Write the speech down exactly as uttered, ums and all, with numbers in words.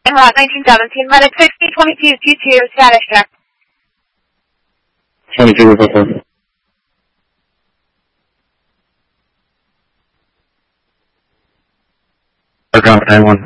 En route nineteen seventeen, medic sixty twenty-two T two, status check. twenty-two, report four. Aircraft nine one.